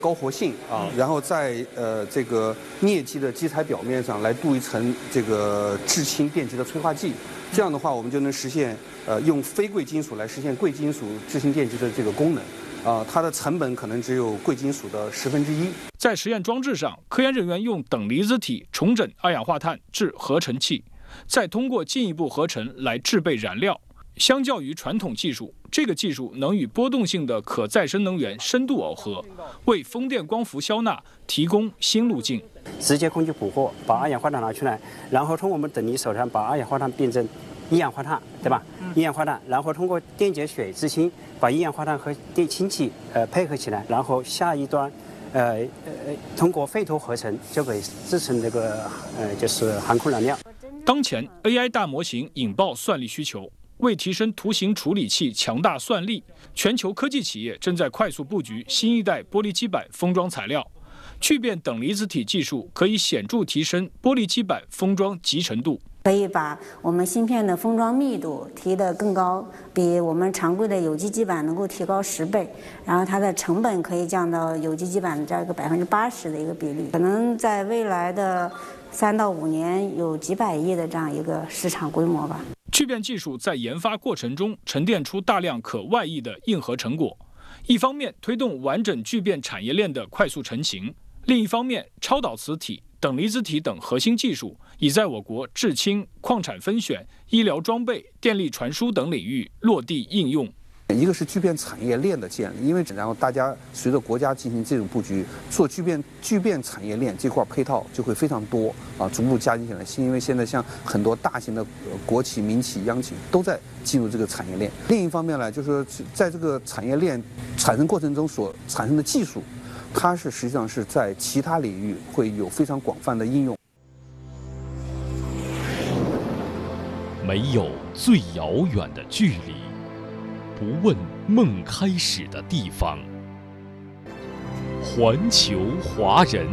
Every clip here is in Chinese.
高活性啊，然后在这个镍基的基材表面上来镀一层这个制氢电极的催化剂，这样的话我们就能实现用非贵金属来实现贵金属制氢电极的这个功能。它的成本可能只有贵金属的1/10。 在实验装置上，科研人员用等离子体重整二氧化碳至合成气，再通过进一步合成来制备燃料。相较于传统技术，这个技术能与波动性的可再生能源深度耦合，为风电光伏消纳提供新路径。 直接空气捕获，把二氧化碳拿出来，然后从我们等离手上把二氧化碳变成一氧化碳，对吧？一氧化碳，然后通过电解水制氢，把一氧化碳和氢气配合起来，然后下一端通过沸脱合成就可以制成这个就是航空燃料。 当前 AI 大模型引爆算力需求。为提升图形处理器强大算力，全球科技企业正在快速布局新一代玻璃基板封装材料。聚变等离子体技术可以显著提升玻璃基板封装集成度， 可以把我们芯片的封装密度提得更高，比我们常规的有机基板能够提高10倍，然后它的成本可以降到有机基板的这样一个80%的一个比例，可能在未来的3到5年有几百亿的这样一个市场规模吧。 聚变技术在研发过程中沉淀出大量可外溢的硬核成果，一方面推动完整聚变产业链的快速成型，另一方面超导磁体、等离子体等核心技术已在我国制氢、矿产分选、医疗装备、电力传输等领域落地应用。 一个是聚变产业链的建立，因为然后大家随着国家进行这种布局，做聚变产业链这块配套就会非常多啊，逐步加进起来。因为现在像很多大型的国企、民企、央企都在进入这个产业链。另一方面呢，就是说在这个产业链产生过程中所产生的技术，它是实际上是在其他领域会有非常广泛的应用。 没有最遥远的距离。不问梦开始的地方。环球华人。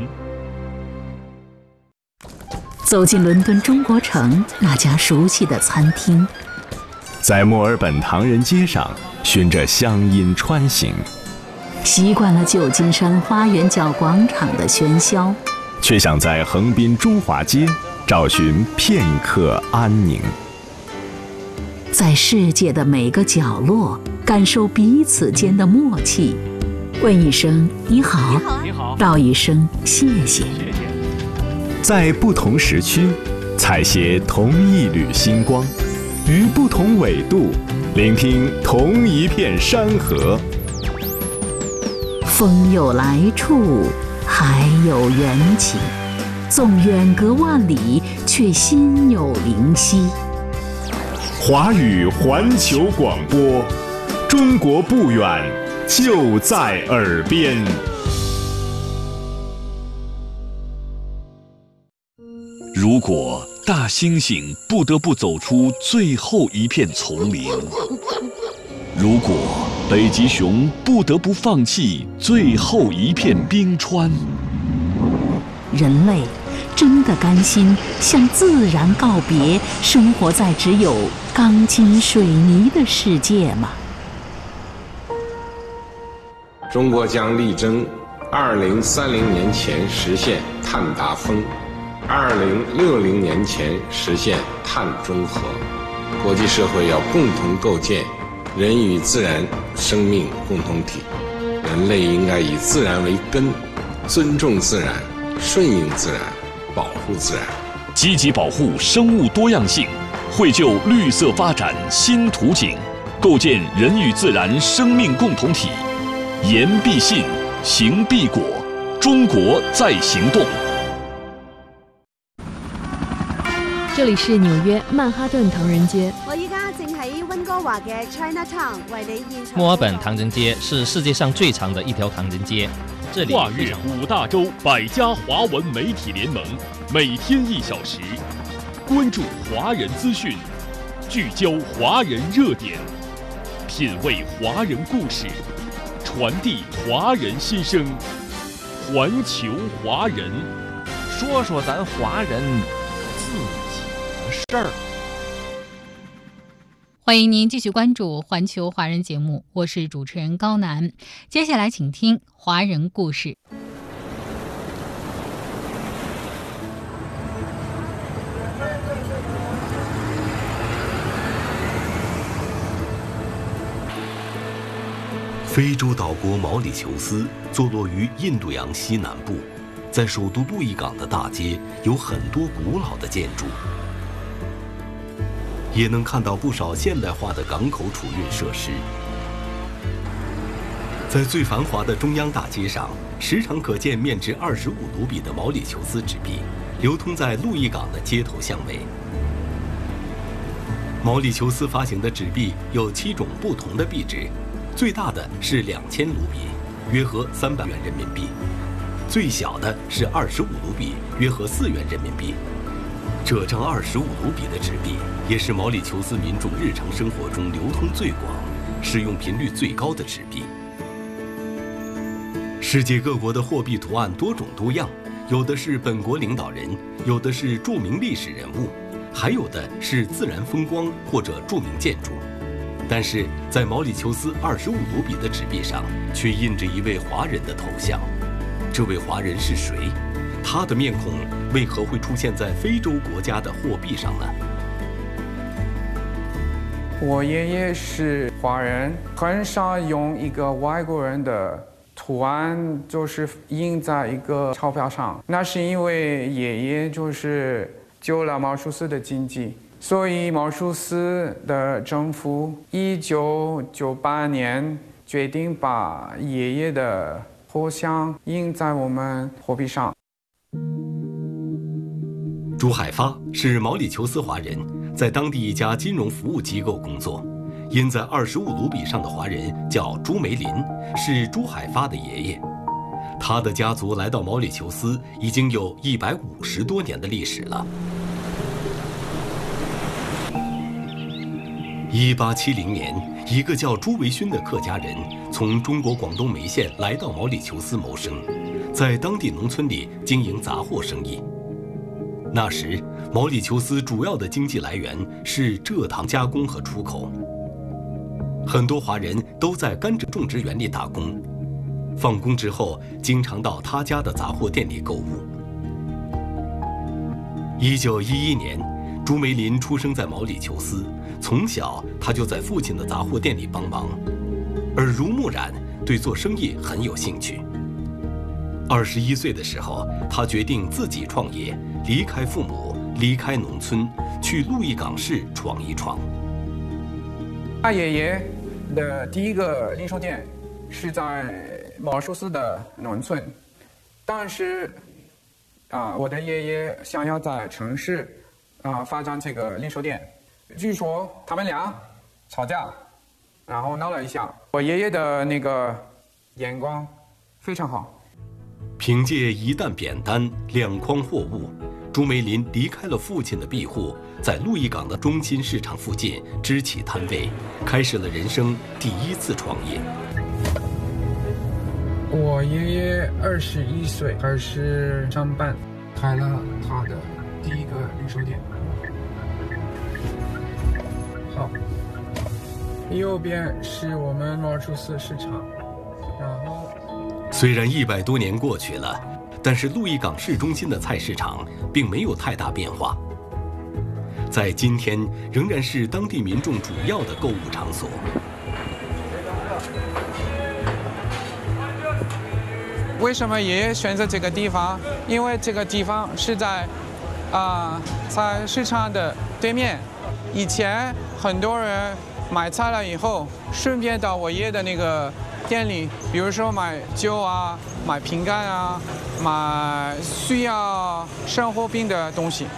走进伦敦中国城那家熟悉的餐厅， 在墨尔本唐人街上循着乡音穿行， 习惯了旧金山花园角广场的喧嚣， 却想在横滨中华街找寻片刻安宁。 在世界的每个角落感受彼此间的默契，问一声你好，道一声谢谢。 在不同时区采撷同一缕星光，于不同纬度聆听同一片山河。 风有来处，海有缘起，纵远隔万里，却心有灵犀。 华语环球广播，中国不远，就在耳边。 如果大猩猩不得不走出最后一片丛林，如果北极熊不得不放弃最后一片冰川， 人类真的甘心向自然告别，生活在只有钢筋水泥的世界吗？ 中国将力争2030年前实现碳达峰，2060年前实现碳中和。国际社会要共同构建人与自然生命共同体，人类应该以自然为根，尊重自然，顺应自然，保护自然， 积极保护生物多样性，绘就绿色发展新图景，构建人与自然生命共同体。言必信，行必果，中国在行动。 这里是纽约曼哈顿唐人街。 我依家正喺温哥華嘅 Chinatown 為你現場。 墨爾本唐人街是世界上最长的一条唐人街。这里跨越5大洲100家华文媒体联盟，每天1小时，关注华人资讯，聚焦华人热点，品味华人故事，传递华人心声。环球华人， 说说咱华人自己的事儿。 欢迎您继续关注环球华人节目，我是主持人高楠。接下来请听华人故事。 非洲岛国毛里求斯坐落于印度洋西南部，在首都路易港的大街有很多古老的建筑，也能看到不少现代化的港口储运设施。在最繁华的中央大街上，时常可见面值25卢比的毛里求斯纸币流通在路易港的街头巷尾。毛里求斯发行的纸币有7种不同的币值，最大的是2000卢比，约合300元人民币；最小的是25卢比，约合4元人民币。这张25卢比的纸币也是毛里求斯民众日常生活中流通最广、使用频率最高的纸币。世界各国的货币图案多种多样，有的是本国领导人，有的是著名历史人物，还有的是自然风光或者著名建筑。但是在毛里求斯25卢比的纸币上，却印着一位华人的头像。这位华人是谁？他的面孔为何会出现在非洲国家的货币上呢？ 我爷爷是华人，很少用一个外国人的图案，就是印在一个钞票上。那是因为爷爷就是救了毛里求斯的经济。所以毛里求斯的政府1998年决定把爷爷的头像印在我们货币上。 朱海发是毛里求斯华人，在当地一家金融服务机构工作。印在25卢比上的华人叫朱梅林，是朱海发的爷爷。他的家族来到毛里求斯已经有150多年的历史了。1870年，一个叫朱维勋的客家人从中国广东梅县来到毛里求斯谋生，在当地农村里经营杂货生意。那时，毛里求斯主要的经济来源是蔗糖加工和出口。很多华人都在甘蔗种植园里打工，放工之后经常到他家的杂货店里购物。1911年，朱梅林出生在毛里求斯。从小，他就在父亲的杂货店里帮忙，耳濡目染，对做生意很有兴趣。21岁的时候，他决定自己创业，离开父母，离开农村，去路易港市闯一闯。 他爷爷的第一个零售店是在毛里求斯的农村，但是我的爷爷想要在城市发展这个零售店。据说他们俩吵架，然后闹了一下。我爷爷的那个眼光非常好。 凭借一担扁担、2筐货物，朱梅林离开了父亲的庇护，在路易港的中心市场附近支起摊位，开始了人生第一次创业。 我爷爷21岁开始上班，开了他的第一个零售店。好，右边是我们毛里求斯市场，然后虽然100多年过去了，但是路易港市中心的菜市场并没有太大变化，在今天仍然是当地民众主要的购物场所。 为什么爷爷选择这个地方？因为这个地方是在菜市场的对面。以前很多人买菜了以后，顺便到我爷爷的那个店里，比如说买酒啊、买饼干啊、买需要生活品的东西。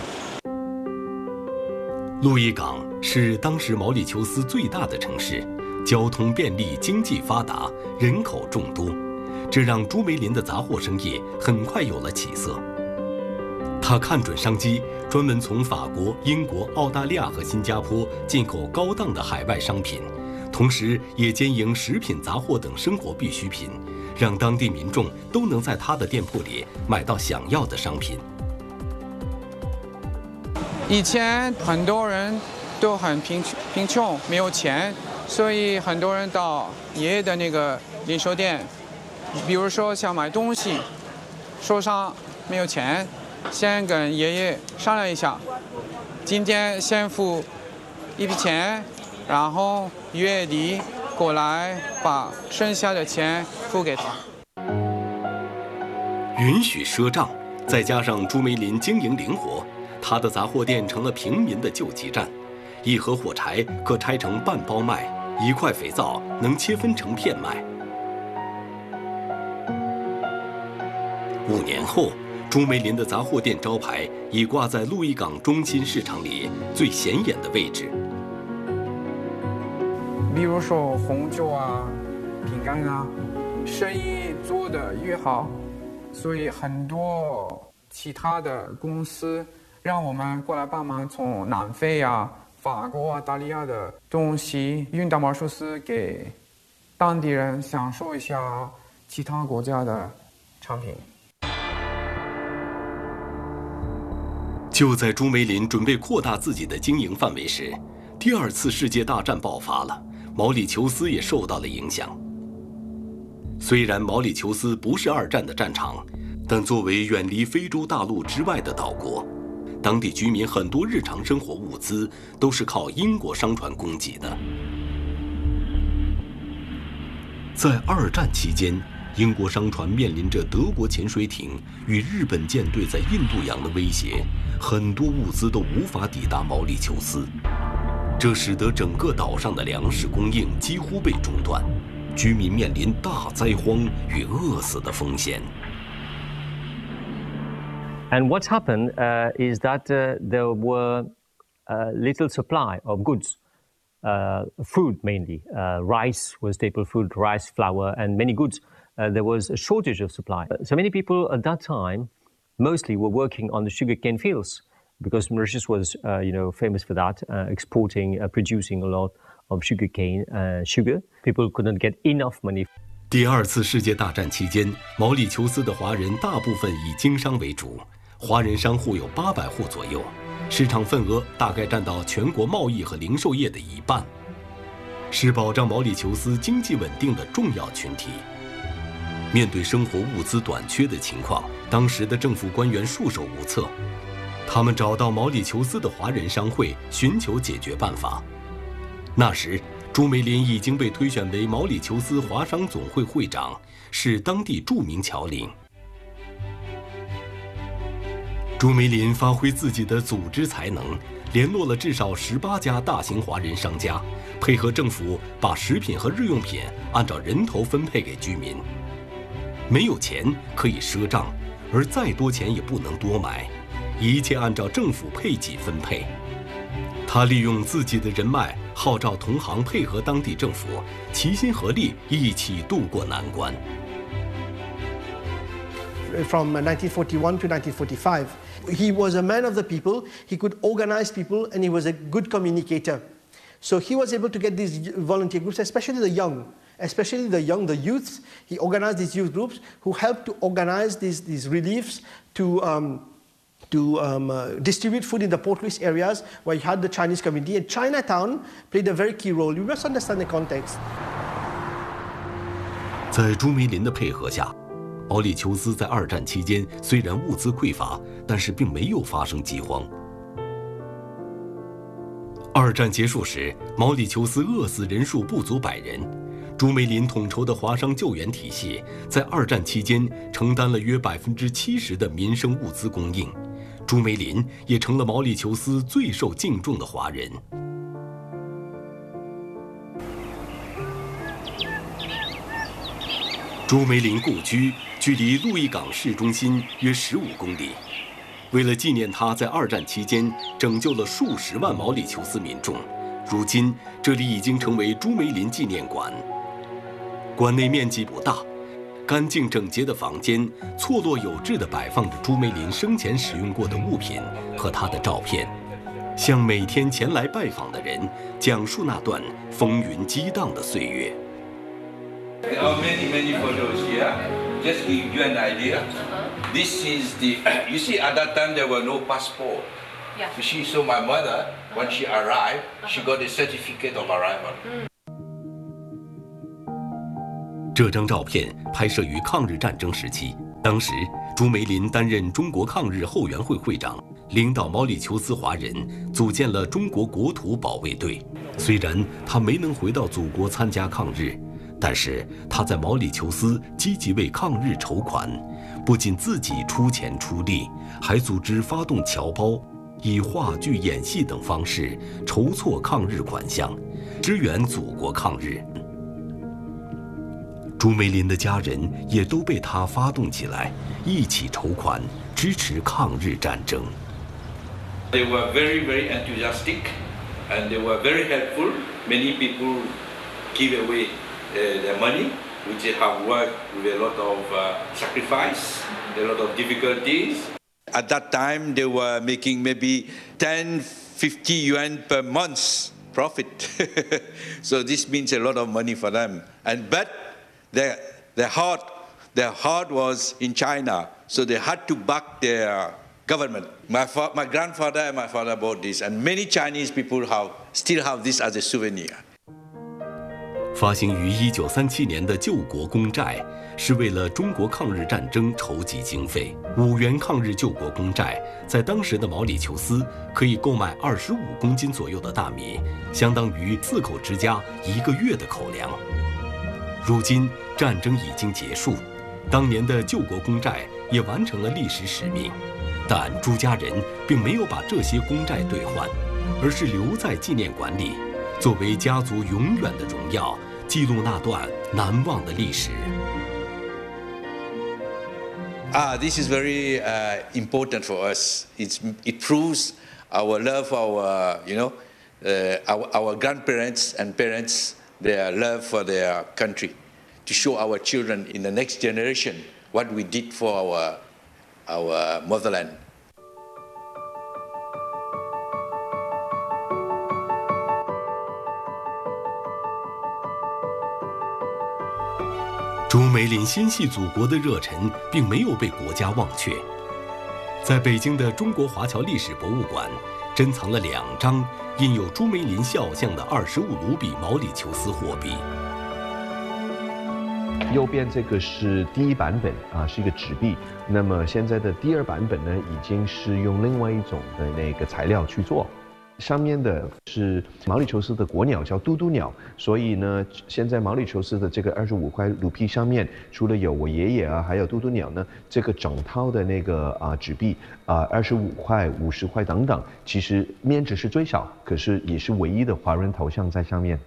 路易港是当时毛里求斯最大的城市，交通便利，经济发达，人口众多，这让朱梅林的杂货生意很快有了起色。他看准商机，专门从法国、英国、澳大利亚和新加坡进口高档的海外商品，同时也兼营食品杂货等生活必需品，让当地民众都能在他的店铺里买到想要的商品。 以前很多人都很贫穷，没有钱，所以很多人到爷爷的那个零售店，比如说想买东西，手上没有钱，先跟爷爷商量一下，今天先付一笔钱，然后月底过来把剩下的钱付给他。 允许赊账，再加上朱梅林经营灵活，他的杂货店成了平民的救济站。一盒火柴可拆成半包卖，1块肥皂能切分成片卖。5年后，朱梅林的杂货店招牌已挂在鹿邑港中心市场里最显眼的位置。 比如说红酒啊、饼干啊，生意做得越好，所以很多其他的公司让我们过来帮忙，从南非啊、法国、澳大利亚的东西运到马术斯，给当地人享受一下其他国家的产品。 就在朱梅林准备扩大自己的经营范围时，第2次世界大战爆发了，毛里求斯也受到了影响。虽然毛里求斯不是2战的战场，但作为远离非洲大陆之外的岛国，当地居民很多日常生活物资都是靠英国商船供给的。在2战期间，英国商船面临着德国潜水艇与日本舰队在印度洋的威胁，很多物资都无法抵达毛里求斯，这使得整个岛上的粮食供应几乎被中断，居民面临大灾荒与饿死的风险。 And what's happened is that there were little supply of goods, food mainly. Rice was staple food, rice, flour, and many goods. There was a shortage of supply. So many people at that time mostly were working on the sugarcane fields because Mauritius was, famous for that, exporting, producing a lot of sugarcane, sugar. People couldn't get enough money. 第2次世界大战期间，毛里求斯的华人大部分以经商为主，华人商户有800户左右，市场份额大概占到全国贸易和零售业的1半，是保障毛里求斯经济稳定的重要群体。面对生活物资短缺的情况，当时的政府官员束手无策，他们找到毛里求斯的华人商会，寻求解决办法。那时，朱梅林已经被推选为毛里求斯华商总会会长，是当地著名侨领。朱梅林发挥自己的组织才能，联络了至少18家大型华人商家，配合政府把食品和日用品按照人头分配给居民。没有钱可以赊账，而再多钱也不能多买，一切按照政府配给分配。他利用自己的人脉，号召同行配合当地政府，齐心合力，一起渡过难关。 From 1941 to 1945, he was a man of the people. He could organize people, and he was a good communicator. So he was able to get these volunteer groups, especially the young, the youths. He organized these youth groups who helped to organize these reliefs to distribute food in the Port Louis areas where you had the Chinese community. And Chinatown played a very key role. You must understand the context. 在朱梅林的配合下，毛里求斯在2战期间虽然物资匮乏，但是并没有发生饥荒。2战结束时，毛里求斯饿死人数不足100人。朱梅林统筹的华商救援体系，在2战期间承担了约70%的民生物资供应。朱梅林也成了毛里求斯最受敬重的华人。朱梅林故居距离鹿邑港市中心约15公里。为了纪念他在2战期间拯救了数十万毛里求斯民众，如今这里已经成为朱梅林纪念馆。馆内面积不大，干净整洁的房间，错落有致地摆放着朱梅林生前使用过的物品和他的照片，向每天前来拜访的人讲述那段风云激荡的岁月。 There are many photos here. Just give you an idea. This is the. You see, at that time there were no passport. Yeah. She saw my mother when she arrived. She got a certificate of arrival. 这张照片拍摄于抗日战争时期，当时朱梅林担任中国抗日后援会会长，领导毛里求斯华人组建了中国国土保卫队。虽然他没能回到祖国参加抗日，但是他在毛里求斯积极为抗日筹款，不仅自己出钱出力，还组织发动侨胞，以话剧、演戏等方式筹措抗日款项，支援祖国抗日。朱梅林的家人也都被他发动起来，一起筹款支持抗日战争。 They were very, very enthusiastic, and they were very helpful. Many people give away their money, which they have worked with a lot of sacrifice, a lot of difficulties. At that time, they were making maybe 10, 50 yuan per month profit. So this means a lot of money for them. But their heart was in China, so they had to back their government. My grandfather and my father bought this, and many Chinese people still have this as a souvenir. 发行于1937年的救国公债，是为了中国抗日战争筹集经费。5元抗日救国公债，在当时的毛里求斯可以购买25公斤左右的大米，相当于4口之家1个月的口粮。如今战争已经结束，当年的救国公债也完成了历史使命，但朱家人并没有把这些公债兑换，而是留在纪念馆里，作为家族永远的荣耀，记录那段难忘的历史。 This is very important for us. It proves our love for our grandparents and parents, their love for their country, to show our children in the next generation what we did for our motherland. 朱梅林心系祖国的热忱并没有被国家忘却。在北京的中国华侨历史博物馆，珍藏了2张印有朱梅林肖像的25卢比毛里求斯货币。 右边这个是第1版本是一个纸币。那么现在的第2版本呢，已经是用另外一种的那个材料去做。上面的是毛里求斯的国鸟，叫嘟嘟鸟。所以呢，现在毛里求斯的这个25块卢比上面，除了有我爷爷还有嘟嘟鸟呢，这个整套的那个纸币25块、50块等等，其实面值是最小，可是也是唯一的华人头像在上面。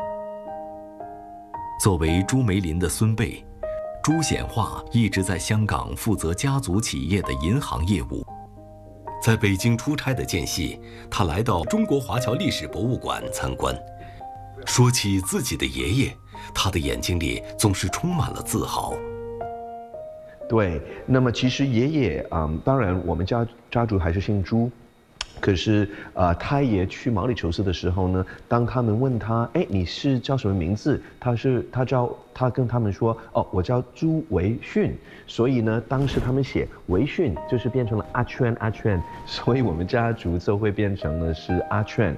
作为朱梅林的孙辈，朱显化一直在香港负责家族企业的银行业务。在北京出差的间隙，他来到中国华侨历史博物馆参观。说起自己的爷爷，他的眼睛里总是充满了自豪。 对，那么其实爷爷当然我们家族还是姓朱。可是他也去毛里求斯的时候呢，当他们问他，哎，你是叫什么名字？他跟他们说，哦，我叫朱维训。所以呢，当时他们写维训，就是变成了阿圈，所以我们家族就会变成了是阿圈。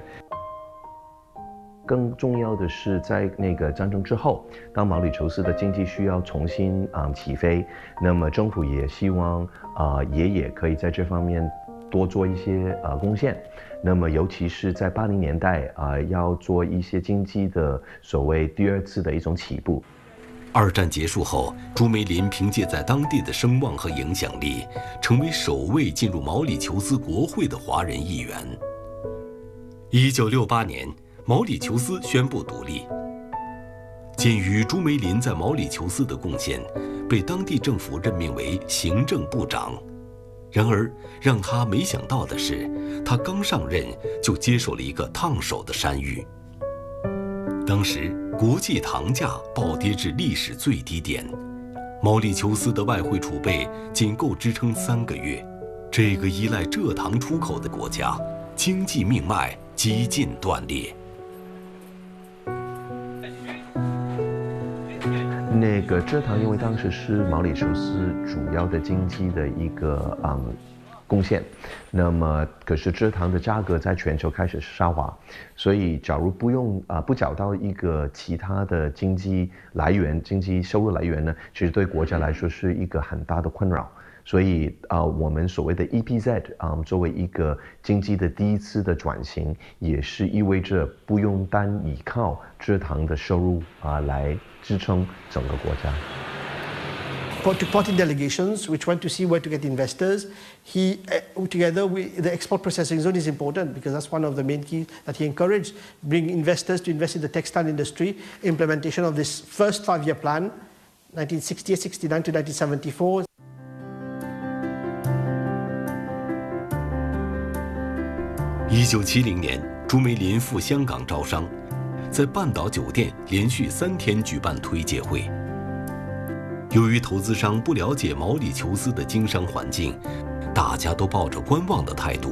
更重要的是，在那个战争之后，当毛里求斯的经济需要重新起飞，那么政府也希望爷爷可以在这方面多做一些贡献。那么尤其是在80年代要做一些经济的所谓第2次的一种起步。 2战结束后，朱梅林凭借在当地的声望和影响力，成为首位进入毛里求斯国会的华人议员。1968年，毛里求斯宣布独立。鉴于朱梅林在毛里求斯的贡献，被当地政府任命为行政部长。然而，让他没想到的是，他刚上任就接受了一个烫手的山芋。当时，国际糖价暴跌至历史最低点，毛里求斯的外汇储备仅够支撑3个月。这个依赖蔗糖出口的国家，经济命脉几近断裂。 那个蔗糖，因为当时是毛里求斯主要的经济的一个贡献。那么可是蔗糖的价格在全球开始下滑，所以假如不找到一个其他的经济收入来源呢，其实对国家来说是一个很大的困扰。所以我们所谓的 EPZ 作为一个经济的第一次的转型，也是意味着不用单依靠蔗糖的收入来支撑整个国家。 Party delegations which went to see where to get investors. He, together with the export processing zone, is important because that's one of the main keys that he encouraged, bring investors to invest in the textile industry. Implementation of this first 5-year plan, 1968-69 to 1974. 1970年，朱梅林赴香港招商，在半岛酒店连续3天举办推介会。由于投资商不了解毛里求斯的经商环境，大家都抱着观望的态度。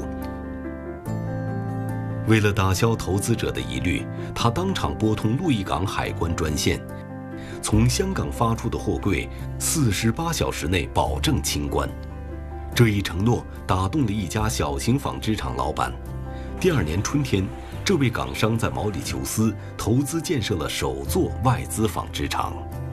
为了打消投资者的疑虑，他当场拨通鹿邑港海关专线，从香港发出的货柜48小时内保证清关。这一承诺打动了一家小型纺织厂老板。第2年春天，这位港商在毛里求斯投资建设了首座外资纺织厂。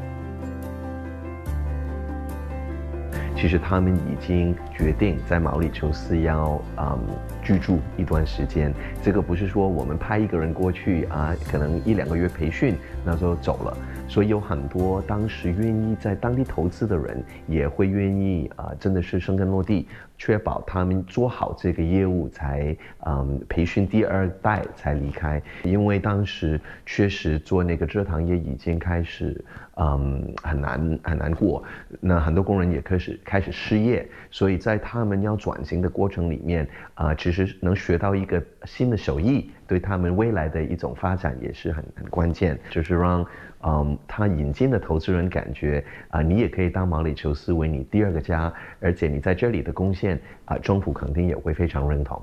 其实他们已经决定在毛里求斯要居住一段时间。这个不是说我们派一个人过去可能1-2个月培训，那就走了。所以有很多当时愿意在当地投资的人，也会愿意真的是生根落地，确保他们做好这个业务才培训第2代才离开。因为当时确实做那个蔗糖业已经开始很难过，那很多工人也开始失业，所以在他们要转型的过程里面其实能学到一个新的手艺，对他们未来的一种发展也是很关键，就是让他引进的投资人感觉你也可以当毛里求斯为你第2个家，而且你在这里的贡献政府肯定也会非常认同。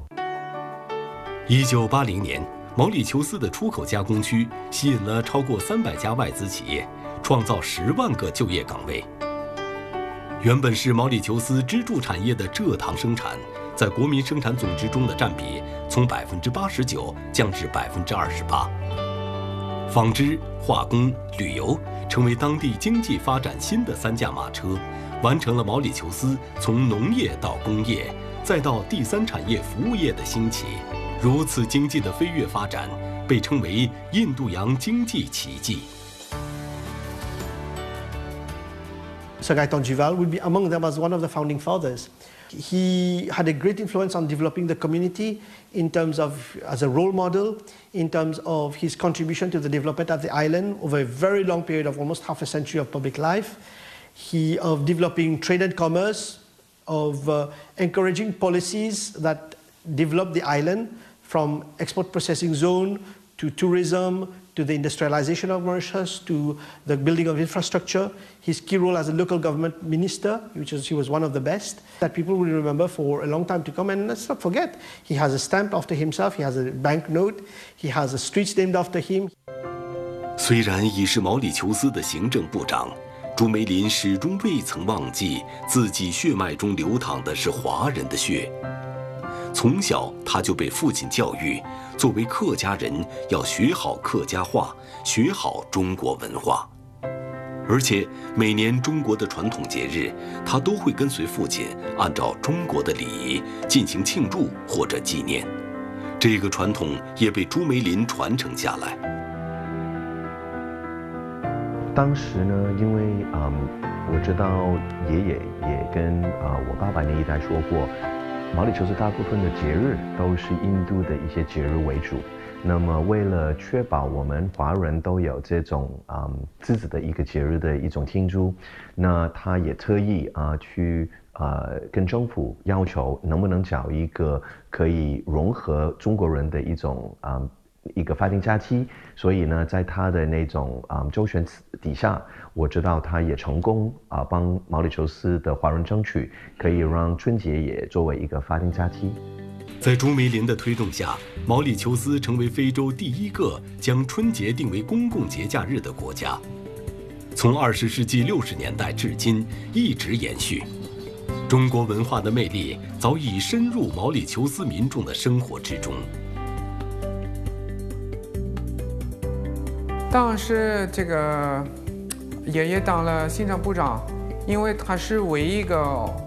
1980年，毛里求斯的出口加工区吸引了超过300家外资企业，创造10万个就业岗位。原本是毛里求斯支柱产业的蔗糖生产，在国民生产总值中的占比从89%降至28%。纺织、化工、旅游成为当地经济发展新的3驾马车，完成了毛里求斯从农业到工业，再到第3产业服务业的兴起。如此经济的飞跃发展，被称为印度洋经济奇迹。 Sir Gaitonjival would be among them as one of the founding fathers. He had a great influence on developing the community in terms of as a role model, in terms of his contribution to the development of the island over a very long period of almost half a century of public life. Of developing trade and commerce, of encouraging policies that develop the island from export processing zone to tourism, to the industrialization of Mauritius, to the building of infrastructure. His key role as a local government minister, he was one of the best, that people will remember for a long time to come. And let's not forget, he has a stamp after himself, he has a banknote, he has a street named after him. 虽然已是毛里求斯的行政部长，朱梅林始终未曾忘记自己血脉中流淌的是华人的血。从小他就被父亲教育，作为客家人要学好客家话，学好中国文化。而且每年中国的传统节日，他都会跟随父亲按照中国的礼仪进行庆祝或者纪念。这个传统也被朱梅林传承下来。 当时呢，因为我知道爷爷也跟我爸爸那一代说过，毛里求斯大部分的节日都是印度的一些节日为主。那么为了确保我们华人都有这种自己的一个节日的一种庆祝，那他也特意去跟政府要求能不能找一个可以融合中国人的一个法定假期。所以呢，在他的那种周旋底下，我知道他也成功帮毛里求斯的华人争取，可以让春节也作为一个法定假期。 在朱梅林的推动下，毛里求斯成为非洲第一个将春节定为公共节假日的国家。从20世纪60年代至今一直延续。 中国文化的魅力早已深入毛里求斯民众的生活之中。 当时这个爷爷当了行政部长，因为他是唯一一个